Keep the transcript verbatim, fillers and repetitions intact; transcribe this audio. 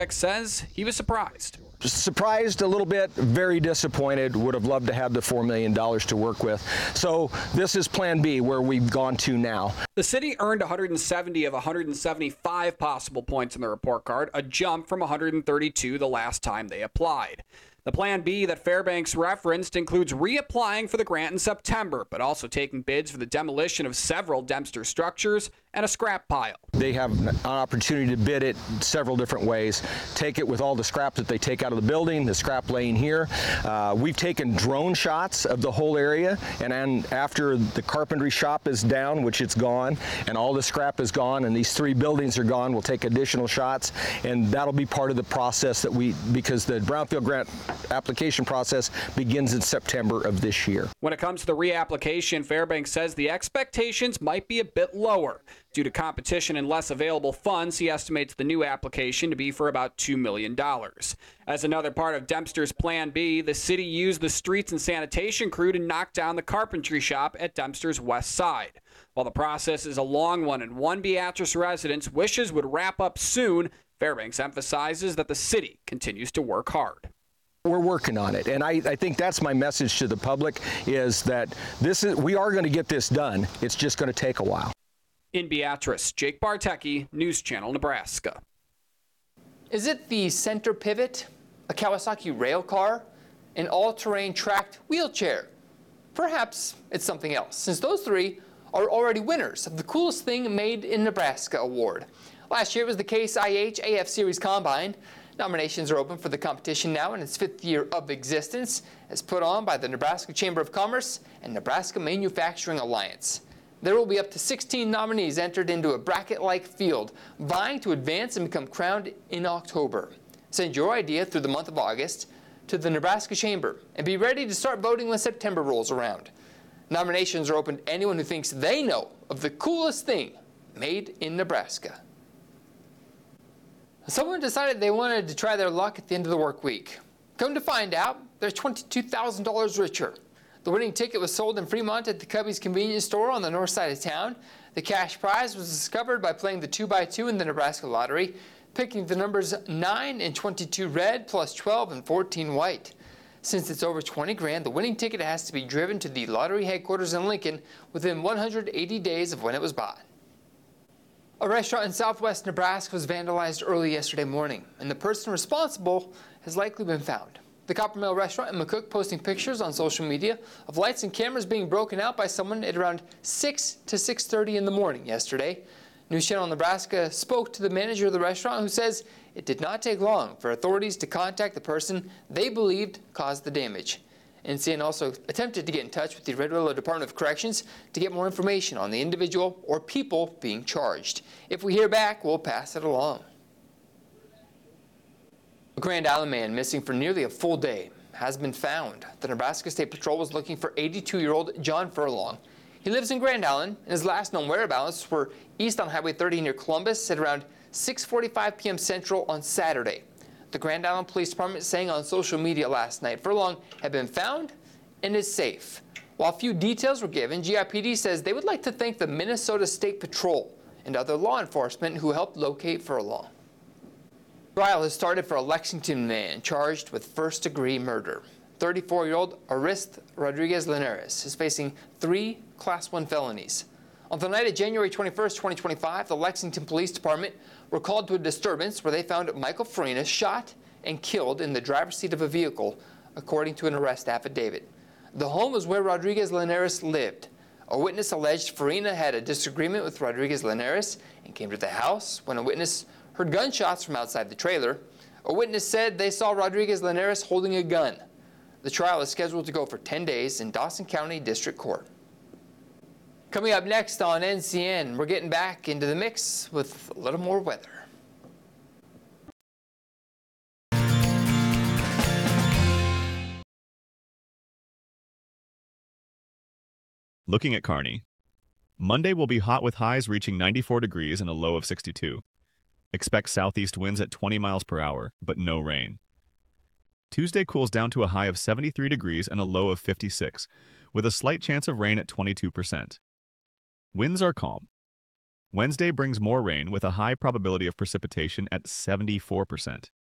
says he was surprised. Surprised a little bit, very disappointed, would have loved to have the four million dollars to work with. So this is Plan B, where we've gone to now. The city earned one hundred seventy of one hundred seventy-five possible points on the report card, a jump from one hundred thirty-two the last time they applied. The Plan B that Fairbanks referenced includes reapplying for the grant in September, but also taking bids for the demolition of several Dempster structures and a scrap pile. They have an opportunity to bid it several different ways. Take it with all the scrap that they take out of the building, the scrap laying here. Uh, we've taken drone shots of the whole area, and then after the carpentry shop is down, which it's gone, and all the scrap is gone, and these three buildings are gone, we'll take additional shots, and that'll be part of the process that we, because the Brownfield grant application process begins in September of this year. When it comes to the reapplication, Fairbanks says the expectations might be a bit lower. Due to competition and less available funds, he estimates the new application to be for about two million dollars. As another part of Dempster's Plan B, the city used the streets and sanitation crew to knock down the carpentry shop at Dempster's west side. While the process is a long one and one Beatrice residents wishes would wrap up soon, Fairbanks emphasizes that the city continues to work hard. We're working on it, and I, I think that's my message to the public, is that this is, we are going to get this done. It's just going to take a while. In Beatrice, Jake Bartecki, News Channel, Nebraska. Is it the center pivot, a Kawasaki rail car, an all-terrain tracked wheelchair? Perhaps it's something else, since those three are already winners of the Coolest Thing Made in Nebraska award. Last year was the Case I H A F Series Combine. Nominations are open for the competition now in its fifth year of existence, as put on by the Nebraska Chamber of Commerce and Nebraska Manufacturing Alliance. There will be up to sixteen nominees entered into a bracket-like field, vying to advance and become crowned in October. Send your idea through the month of August to the Nebraska Chamber and be ready to start voting when September rolls around. Nominations are open to anyone who thinks they know of the coolest thing made in Nebraska. Someone decided they wanted to try their luck at the end of the work week. Come to find out, they're twenty-two thousand dollars richer. The winning ticket was sold in Fremont at the Cubby's convenience store on the north side of town. The cash prize was discovered by playing the two by two in the Nebraska lottery, picking the numbers nine and twenty-two red plus twelve and fourteen white. Since it's over twenty grand, the winning ticket has to be driven to the lottery headquarters in Lincoln within one hundred eighty days of when it was bought. A restaurant in southwest Nebraska was vandalized early yesterday morning, and the person responsible has likely been found. The Copper Mill restaurant in McCook posting pictures on social media of lights and cameras being broken out by someone at around six to six thirty in the morning yesterday. News Channel Nebraska spoke to the manager of the restaurant, who says it did not take long for authorities to contact the person they believed caused the damage. N C N also attempted to get in touch with the Red Willow Department of Corrections to get more information on the individual or people being charged. If we hear back, we'll pass it along. A Grand Island man missing for nearly a full day has been found. The Nebraska State Patrol was looking for eighty-two-year-old John Furlong. He lives in Grand Island, and his last known whereabouts were east on Highway thirty near Columbus at around six forty-five p m Central on Saturday. The Grand Island Police Department saying on social media last night Furlong had been found and is safe. While few details were given, G I P D says they would like to thank the Minnesota State Patrol and other law enforcement who helped locate Furlong. Trial has started for a Lexington man charged with first-degree murder. thirty-four-year-old Arist Rodriguez Linares is facing three Class one felonies. On the night of January twenty-first, twenty twenty-five, the Lexington Police Department were called to a disturbance where they found Michael Farina shot and killed in the driver's seat of a vehicle, according to an arrest affidavit. The home was where Rodriguez Linares lived. A witness alleged Farina had a disagreement with Rodriguez Linares and came to the house when a witness heard gunshots from outside the trailer. A witness said they saw Rodriguez Linares holding a gun. The trial is scheduled to go for ten days in Dawson County District Court. Coming up next on N C N, we're getting back into the mix with a little more weather. Looking at Kearney. Monday will be hot with highs reaching ninety-four degrees and a low of sixty-two. Expect southeast winds at twenty miles per hour, but no rain. Tuesday cools down to a high of seventy-three degrees and a low of fifty-six, with a slight chance of rain at twenty-two percent. Winds are calm. Wednesday brings more rain with a high probability of precipitation at seventy-four percent.